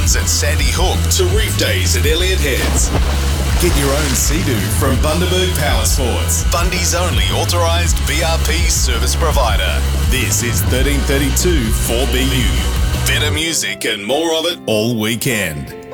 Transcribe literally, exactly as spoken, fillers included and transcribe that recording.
Downs at Sandy Hook to reef days at Elliott Heads. Get your own Sea-Doo from Bundaberg Power Sports, Bundy's only authorised B R P service provider. This is thirteen thirty-two four B U. Better music and more of it all weekend.